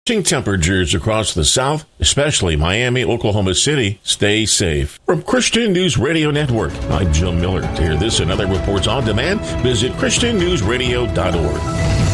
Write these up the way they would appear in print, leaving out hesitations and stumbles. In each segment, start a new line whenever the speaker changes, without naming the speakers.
Temperatures across the South, especially Miami, Oklahoma City, stay safe. From Christian News Radio Network, I'm Jim Miller. To hear this and other reports on demand, visit ChristianNewsRadio.org.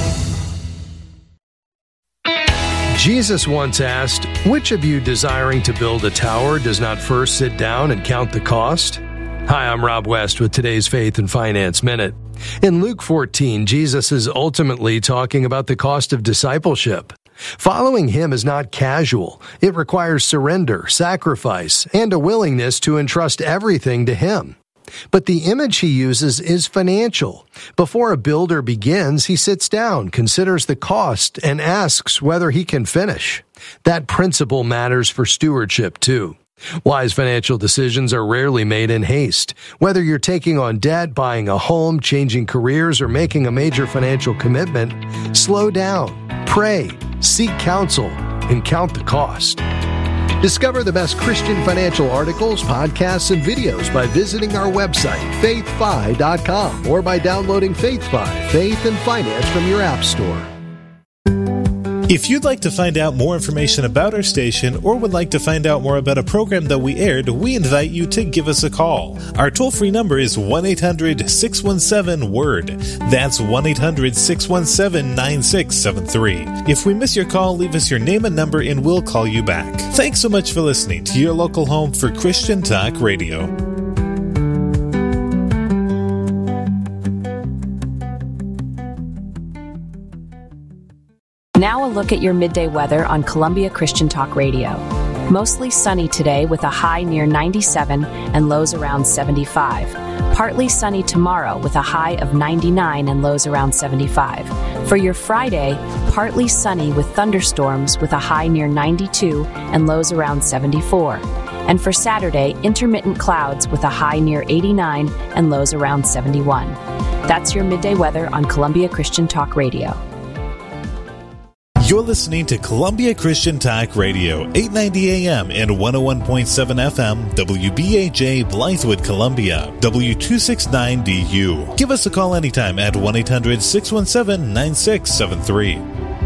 Jesus once asked, "Which of you desiring to build a tower does not first sit down and count the cost?" Hi, I'm Rob West with today's Faith and Finance Minute. In Luke 14, Jesus is ultimately talking about the cost of discipleship. Following him is not casual. It requires surrender, sacrifice, and a willingness to entrust everything to him. But the image he uses is financial. Before a builder begins, he sits down, considers the cost, and asks whether he can finish. That principle matters for stewardship, too. Wise financial decisions are rarely made in haste. Whether you're taking on debt, buying a home, changing careers, or making a major financial commitment, slow down, pray, seek counsel, and count the cost. Discover the best Christian financial articles, podcasts, and videos by visiting our website, faithfi.com, or by downloading FaithFi, Faith and Finance, from your app store.
If you'd like to find out more information about our station or would like to find out more about a program that we aired, we invite you to give us a call. Our toll-free number is 1-800-617-WORD. That's 1-800-617-9673. If we miss your call, leave us your name and number and we'll call you back. Thanks so much for listening to your local home for Christian Talk Radio.
Now a look at your midday weather on Columbia Christian Talk Radio. Mostly sunny today with a high near 97 and lows around 75. Partly sunny tomorrow with a high of 99 and lows around 75. For your Friday, partly sunny with thunderstorms with a high near 92 and lows around 74. And for Saturday, intermittent clouds with a high near 89 and lows around 71. That's your midday weather on Columbia Christian Talk Radio.
You're listening to Columbia Christian Talk Radio, 890 AM and 101.7 FM, WBAJ, Blythewood, Columbia, W269DU. Give us a call anytime at 1-800-617-9673.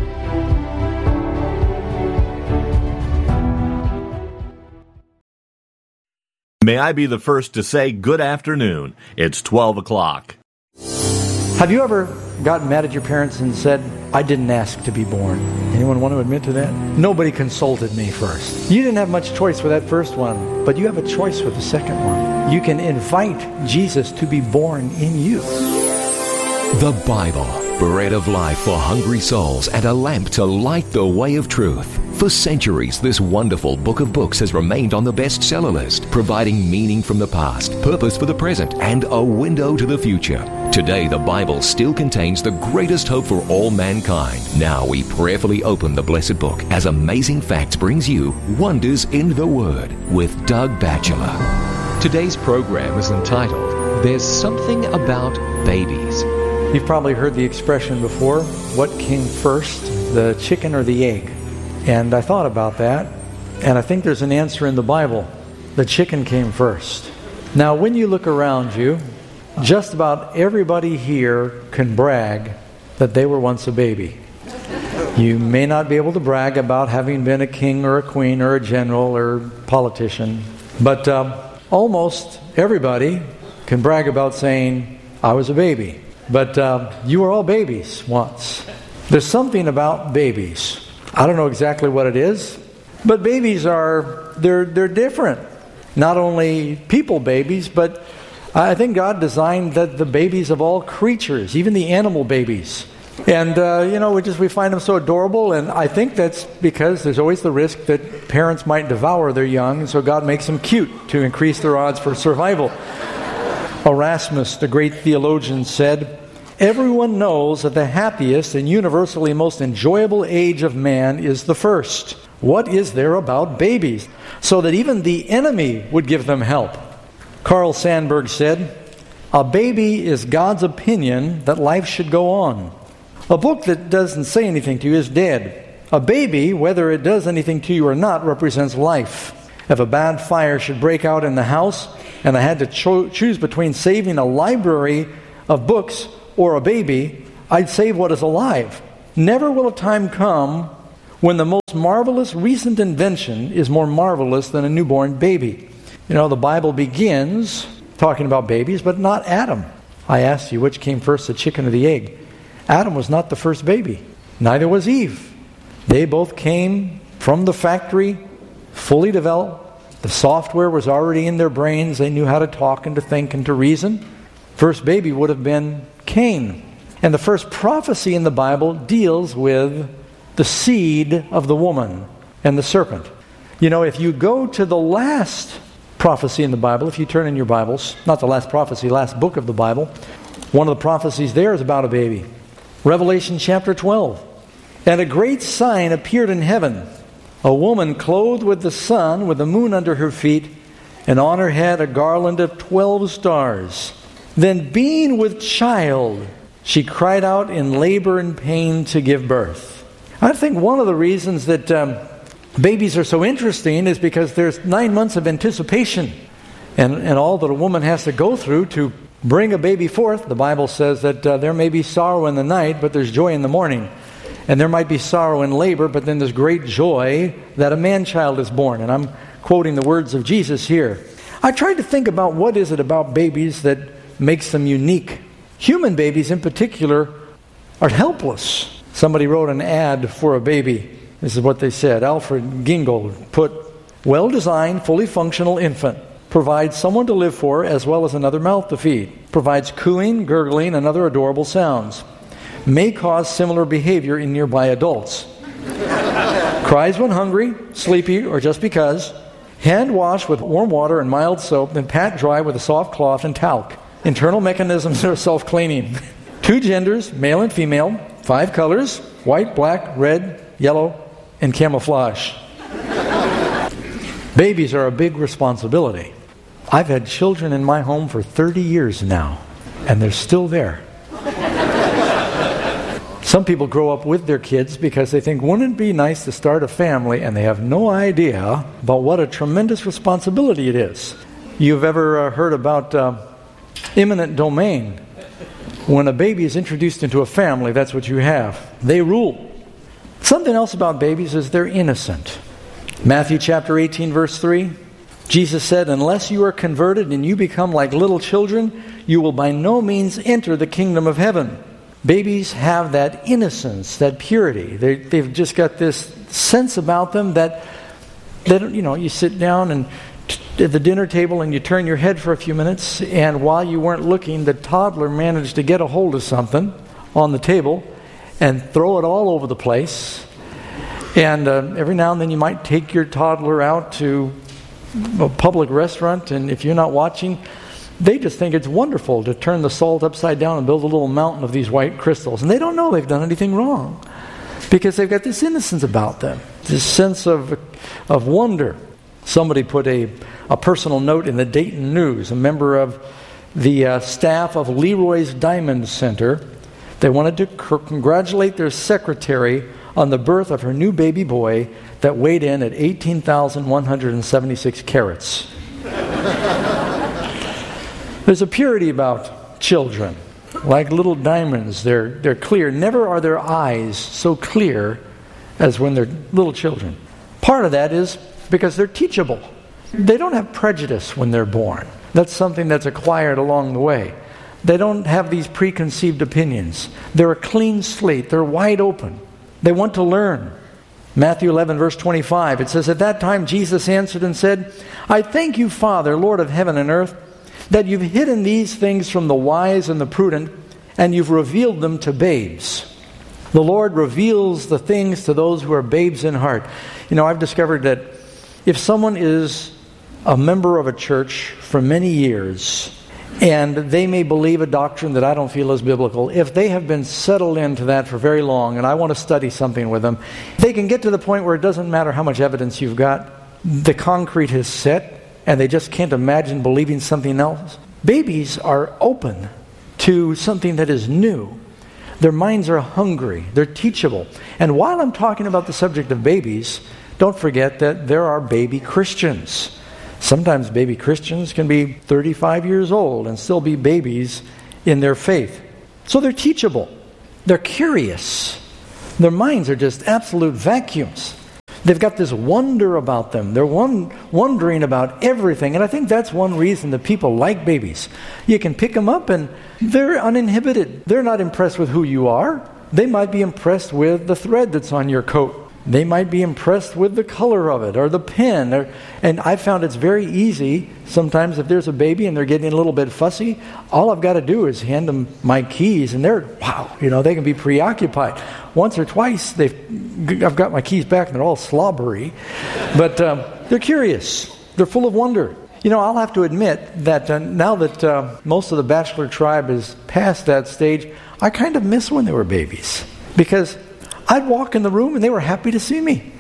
May I be the first to say good afternoon. It's 12 o'clock.
Have you ever gotten mad at your parents and said, "I didn't ask to be born"? Anyone want to admit to that? Nobody consulted me first. You didn't have much choice with that first one, but you have a choice with the second one. You can invite Jesus to be born in you.
The Bible, bread of life for hungry souls and a lamp to light the way of truth. For centuries, this wonderful book of books has remained on the bestseller list, providing meaning from the past, purpose for the present, and a window to the future. Today, the Bible still contains the greatest hope for all mankind. Now we prayerfully open the blessed book as Amazing Facts brings you Wonders in the Word with Doug Batchelor. Today's program is entitled, There's Something About Babies.
You've probably heard the expression before, what came first, the chicken or the egg? And I thought about that, and I think there's an answer in the Bible. The chicken came first. Now, when you look around you, just about everybody here can brag that they were once a baby. You may not be able to brag about having been a king or a queen or a general or politician, but almost everybody can brag about saying, "I was a baby." But you were all babies once. There's something about babies. I don't know exactly what it is, but babies they're different. Not only people babies, but I think God designed the babies of all creatures, even the animal babies. And, we find them so adorable, and I think that's because there's always the risk that parents might devour their young, and so God makes them cute to increase their odds for survival. Erasmus, the great theologian, said, "Everyone knows that the happiest and universally most enjoyable age of man is the first. What is there about babies? So that even the enemy would give them help." Carl Sandburg said, "A baby is God's opinion that life should go on. A book that doesn't say anything to you is dead. A baby, whether it does anything to you or not, represents life. If a bad fire should break out in the house, and I had to choose between saving a library of books or a baby, I'd save what is alive. Never will a time come when the most marvelous recent invention is more marvelous than a newborn baby. You know, the Bible begins talking about babies, but not Adam. I asked you, which came first, the chicken or the egg? Adam was not the first baby. Neither was Eve. They both came from the factory, fully developed. The software was already in their brains. They knew how to talk and to think and to reason. First baby would have been Cain. And the first prophecy in the Bible deals with the seed of the woman and the serpent. You know, if you go to the last prophecy in the Bible, if you turn in your Bibles, not the last prophecy, last book of the Bible, one of the prophecies there is about a baby. Revelation chapter 12. And a great sign appeared in heaven, a woman clothed with the sun, with the moon under her feet, and on her head a garland of 12 stars. Then being with child, she cried out in labor and pain to give birth. I think one of the reasons that babies are so interesting is because there's 9 months of anticipation and all that a woman has to go through to bring a baby forth. The Bible says that there may be sorrow in the night, but there's joy in the morning. And there might be sorrow in labor, but then there's great joy that a man-child is born. And I'm quoting the words of Jesus here. I tried to think about what is it about babies that makes them unique. Human babies in particular are helpless. Somebody wrote an ad for a baby. This is what they said. Alfred Gingold put, well-designed, fully functional infant. Provides someone to live for as well as another mouth to feed. Provides cooing, gurgling, and other adorable sounds. May cause similar behavior in nearby adults. Cries when hungry, sleepy, or just because. Hand wash with warm water and mild soap, then pat dry with a soft cloth and talc. Internal mechanisms are self-cleaning. 2 genders, male and female. 5 colors, white, black, red, yellow, and camouflage. Babies are a big responsibility. I've had children in my home for 30 years now, and they're still there. Some people grow up with their kids because they think, wouldn't it be nice to start a family? And they have no idea about what a tremendous responsibility it is. You've ever heard about eminent domain? When a baby is introduced into a family, that's what you have. They rule. Something else about babies is they're innocent. Matthew chapter 18, verse 3, Jesus said, unless you are converted and you become like little children, you will by no means enter the kingdom of heaven. Babies have that innocence, that purity. They've just got this sense about them that they don't, you sit down and at the dinner table and you turn your head for a few minutes, and while you weren't looking, the toddler managed to get a hold of something on the table and throw it all over the place. And every now and then you might take your toddler out to a public restaurant, and if you're not watching, they just think it's wonderful to turn the salt upside down and build a little mountain of these white crystals. And they don't know they've done anything wrong because they've got this innocence about them, this sense of wonder. Somebody put a personal note in the Dayton News, a member of the staff of Leroy's Diamond Center. They wanted to congratulate their secretary on the birth of her new baby boy that weighed in at 18,176 carats. There's a purity about children. Like little diamonds, they're clear. Never are their eyes so clear as when they're little children. Part of that is because they're teachable. They don't have prejudice when they're born. That's something that's acquired along the way. They don't have these preconceived opinions. They're a clean slate. They're wide open. They want to learn. Matthew 11, verse 25, it says, at that time Jesus answered and said, I thank you, Father, Lord of heaven and earth, that you've hidden these things from the wise and the prudent, and you've revealed them to babes. The Lord reveals the things to those who are babes in heart. I've discovered that if someone is a member of a church for many years, and they may believe a doctrine that I don't feel is biblical, if they have been settled into that for very long, and I want to study something with them, they can get to the point where it doesn't matter how much evidence you've got. The concrete has set, and they just can't imagine believing something else. Babies are open to something that is new. Their minds are hungry. They're teachable. And while I'm talking about the subject of babies, don't forget that there are baby Christians. Sometimes baby Christians can be 35 years old and still be babies in their faith. So they're teachable. They're curious. Their minds are just absolute vacuums. They've got this wonder about them. They're wondering about everything. And I think that's one reason that people like babies. You can pick them up and they're uninhibited. They're not impressed with who you are. They might be impressed with the thread that's on your coat. They might be impressed with the color of it or the pen. And I found it's very easy. Sometimes if there's a baby and they're getting a little bit fussy, all I've got to do is hand them my keys and they're, wow, they can be preoccupied. Once or twice, I've got my keys back and they're all slobbery. But they're curious. They're full of wonder. I'll have to admit that now that most of the bachelor tribe is past that stage, I kind of miss when they were babies. Because I'd walk in the room and they were happy to see me.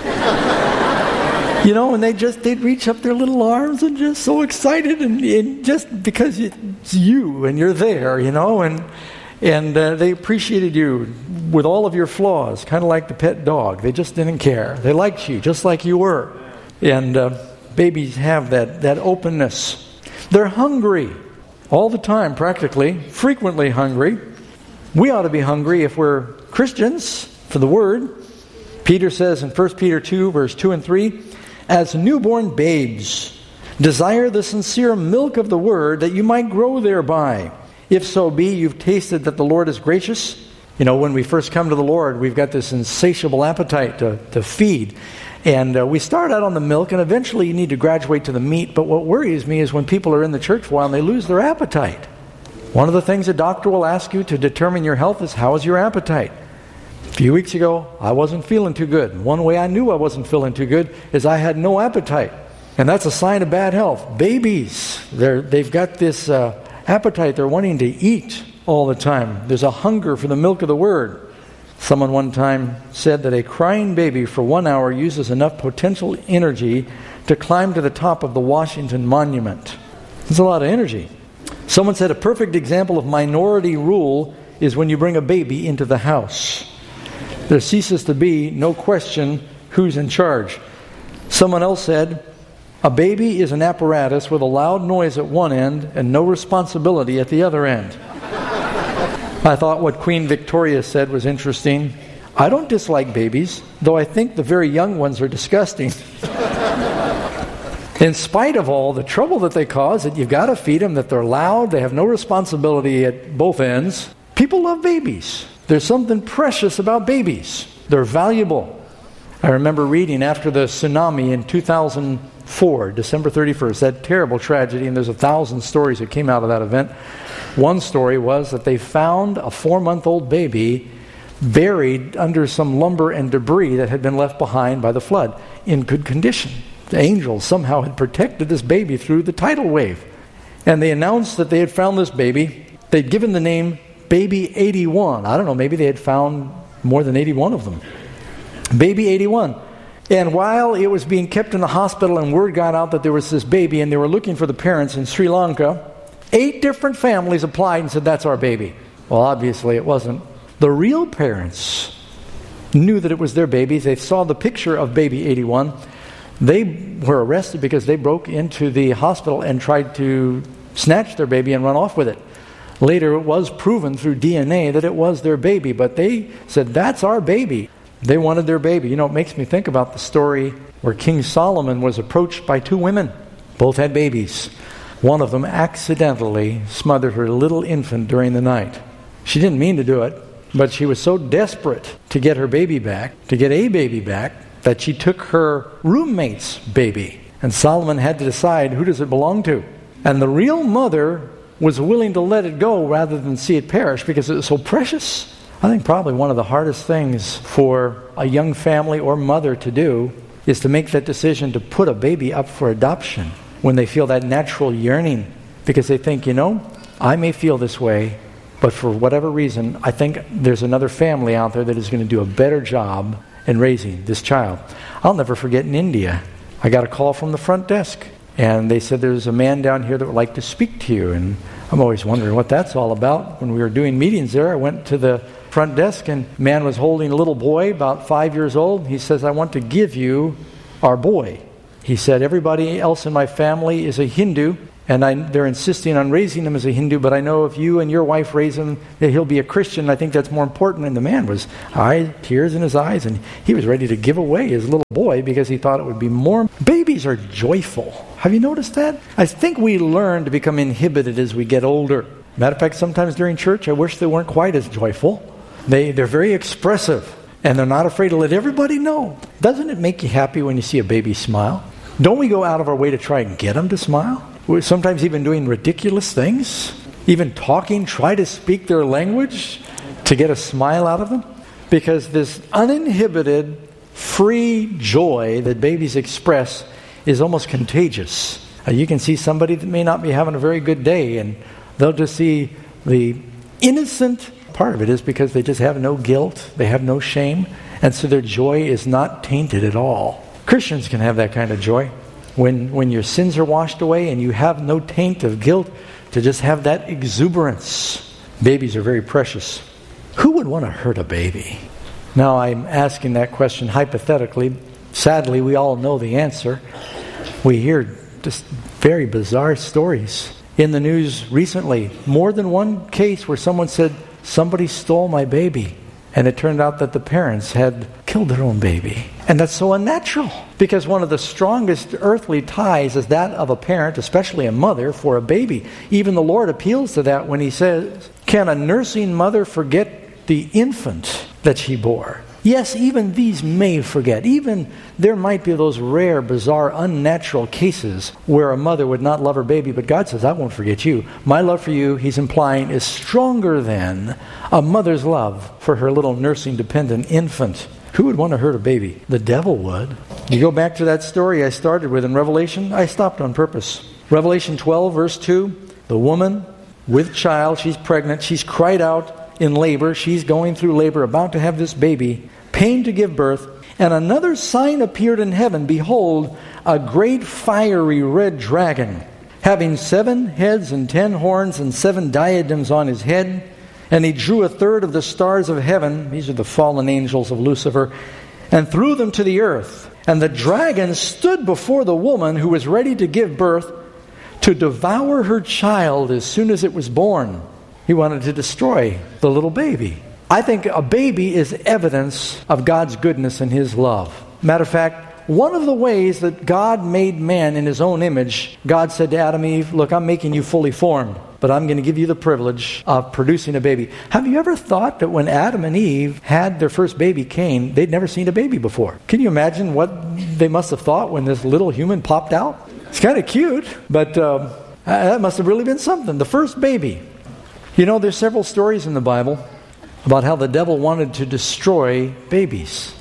And they'd reach up their little arms and just so excited and just because it's you and you're there, and they appreciated you with all of your flaws, kind of like the pet dog. They just didn't care. They liked you just like you were. And babies have that openness. They're hungry all the time, practically, frequently hungry. We ought to be hungry if we're Christians for the Word. Peter says in 1 Peter 2, verse 2 and 3, as newborn babes, desire the sincere milk of the Word that you might grow thereby. If so be you've tasted that the Lord is gracious. When we first come to the Lord, we've got this insatiable appetite to feed. And we start out on the milk, and eventually you need to graduate to the meat. But what worries me is when people are in the church for a while and they lose their appetite. One of the things a doctor will ask you to determine your health is, how is your appetite? A few weeks ago, I wasn't feeling too good. One way I knew I wasn't feeling too good is I had no appetite. And that's a sign of bad health. Babies, they've got this appetite. They're wanting to eat all the time. There's a hunger for the milk of the Word. Someone one time said that a crying baby for 1 hour uses enough potential energy to climb to the top of the Washington Monument. That's a lot of energy. Someone said a perfect example of minority rule is when you bring a baby into the house. There ceases to be no question who's in charge. Someone else said, a baby is an apparatus with a loud noise at one end and no responsibility at the other end. I thought what Queen Victoria said was interesting. I don't dislike babies, though I think the very young ones are disgusting. In spite of all the trouble that they cause, that you've got to feed them, that they're loud, they have no responsibility at both ends. People love babies. There's something precious about babies. They're valuable. I remember reading after the tsunami in 2004, December 31st, that terrible tragedy, and there's 1,000 stories that came out of that event. One story was that they found a 4-month-old baby buried under some lumber and debris that had been left behind by the flood in good condition. The angels somehow had protected this baby through the tidal wave. And they announced that they had found this baby. They'd given the name Baby 81. I don't know, maybe they had found more than 81 of them. Baby 81. And while it was being kept in the hospital and word got out that there was this baby and they were looking for the parents in Sri Lanka, 8 different families applied and said, that's our baby. Well, obviously it wasn't. The real parents knew that it was their baby. They saw the picture of Baby 81. They were arrested because they broke into the hospital and tried to snatch their baby and run off with it. Later it was proven through DNA that it was their baby, but they said, that's our baby. They wanted their baby. It makes me think about the story where King Solomon was approached by 2 women. Both had babies. One of them accidentally smothered her little infant during the night. She didn't mean to do it, but she was so desperate to get her baby back, to get a baby back, that she took her roommate's baby. And Solomon had to decide, who does it belong to? And the real mother was willing to let it go rather than see it perish because it was so precious. I think probably one of the hardest things for a young family or mother to do is to make that decision to put a baby up for adoption when they feel that natural yearning, because they think, I may feel this way, but for whatever reason, I think there's another family out there that is going to do a better job in raising this child. I'll never forget in India, I got a call from the front desk, and they said there's a man down here that would like to speak to you. And I'm always wondering what that's all about. When we were doing meetings there, I went to the front desk, and a man was holding a little boy about 5 years old. He says, I want to give you our boy. He said, everybody else in my family is a Hindu, and they're insisting on raising him as a Hindu, but I know if you and your wife raise him, that he'll be a Christian. I think that's more important. And the man was tears in his eyes, and he was ready to give away his little boy because he thought it would be more. Babies are joyful. Have you noticed that? I think we learn to become inhibited as we get older. Matter of fact, sometimes during church, I wish they weren't quite as joyful. They're very expressive, and they're not afraid to let everybody know. Doesn't it make you happy when you see a baby smile? Don't we go out of our way to try and get them to smile? We're sometimes even doing ridiculous things, even talking, try to speak their language to get a smile out of them. Because this uninhibited, free joy that babies express is almost contagious. You can see somebody that may not be having a very good day, and they'll just see the innocent part of it is because they just have no guilt, they have no shame, and so their joy is not tainted at all. Christians can have that kind of joy. When your sins are washed away and you have no taint of guilt, to just have that exuberance. Babies are very precious. Who would want to hurt a baby? Now, I'm asking that question hypothetically. Sadly, we all know the answer. We hear just very bizarre stories in the news recently. More than one case where someone said, somebody stole my baby. And it turned out that the parents had killed their own baby. And that's so unnatural. Because one of the strongest earthly ties is that of a parent, especially a mother, for a baby. Even the Lord appeals to that when he says, can a nursing mother forget the infant that she bore? Yes, even these may forget. Even there might be those rare, bizarre, unnatural cases where a mother would not love her baby, but God says, I won't forget you. My love for you, he's implying, is stronger than a mother's love for her little nursing dependent infant. Who would want to hurt a baby? The devil would. You go back to that story I started with in Revelation. I stopped on purpose. Revelation 12, verse 2, the woman with child, she's pregnant, she's cried out in labor, she's going through labor, about to have this baby, pain to give birth, and another sign appeared in heaven. Behold, a great fiery red dragon, having 7 heads and 10 horns and 7 diadems on his head. And he drew 1/3 of the stars of heaven, these are the fallen angels of Lucifer, and threw them to the earth. And the dragon stood before the woman who was ready to give birth to devour her child as soon as it was born. He wanted to destroy the little baby. I think a baby is evidence of God's goodness and his love. Matter of fact, one of the ways that God made man in his own image, God said to Adam and Eve, look, I'm making you fully formed, but I'm going to give you the privilege of producing a baby. Have you ever thought that when Adam and Eve had their first baby, Cain, they'd never seen a baby before? Can you imagine what they must have thought when this little human popped out? It's kind of cute, but that must have really been something. The first baby. You know, there's several stories in the Bible about how the devil wanted to destroy babies.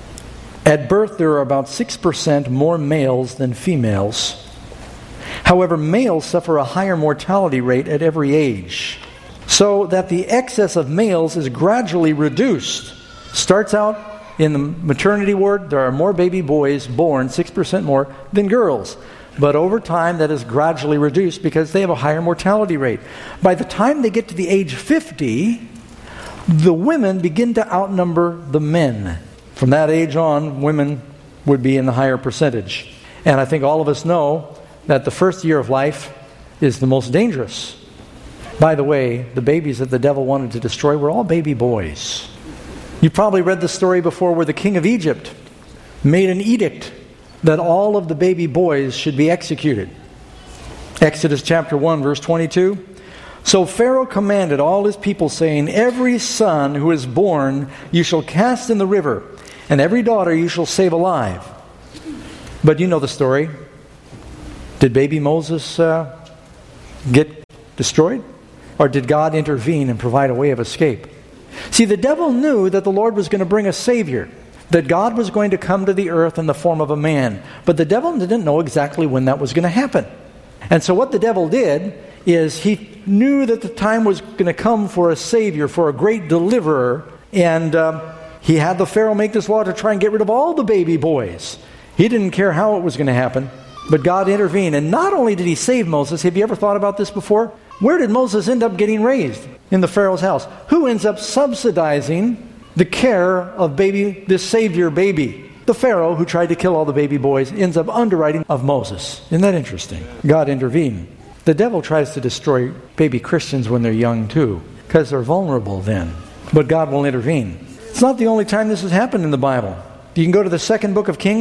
At birth, there are about 6% more males than females. However, males suffer a higher mortality rate at every age, so that the excess of males is gradually reduced. Starts out in the maternity ward, there are more baby boys born, 6% more, than girls. But over time, that is gradually reduced because they have a higher mortality rate. By the time they get to the age 50, the women begin to outnumber the men. From that age on, women would be in the higher percentage. And I think all of us know that the first year of life is the most dangerous. By the way, the babies that the devil wanted to destroy were all baby boys. You probably read the story before where the king of Egypt made an edict that all of the baby boys should be executed. Exodus chapter 1, verse 22. So Pharaoh commanded all his people, saying, every son who is born you shall cast in the river, and every daughter you shall save alive. But you know the story. Did baby Moses get destroyed? Or did God intervene and provide a way of escape? See, the devil knew that the Lord was going to bring a Savior, that God was going to come to the earth in the form of a man. But the devil didn't know exactly when that was going to happen. And so what the devil did is he knew that the time was going to come for a Savior, for a great deliverer, and he had the Pharaoh make this law to try and get rid of all the baby boys. He didn't care how it was going to happen, but God intervened. And not only did he save Moses, have you ever thought about this before? Where did Moses end up getting raised? In the Pharaoh's house. Who ends up subsidizing the care of this Savior baby? The Pharaoh who tried to kill all the baby boys ends up underwriting of Moses. Isn't that interesting? God intervened. The devil tries to destroy baby Christians when they're young too, because they're vulnerable then. But God will intervene. It's not the only time this has happened in the Bible. You can go to the second book of Kings.